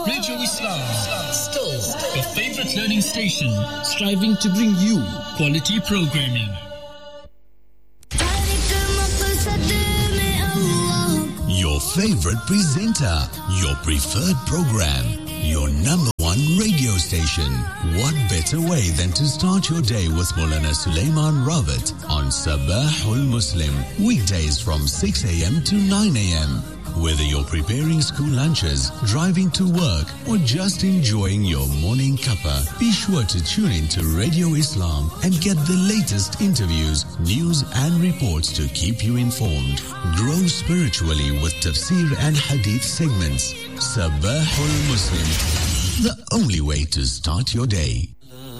Radio Islam, still your favorite learning station, striving to bring you quality programming. Your favorite presenter, your preferred program, your number one radio station. What better way than to start your day with Maulana Sulaiman Rawat on Sabahul Muslim, weekdays from 6 a.m. to 9 a.m. Whether you're preparing school lunches, driving to work, or just enjoying your morning cuppa, be sure to tune in to Radio Islam and get the latest interviews, news and reports to keep you informed. Grow spiritually with tafsir and hadith segments. Sabahul Muslim, the only way to start your day.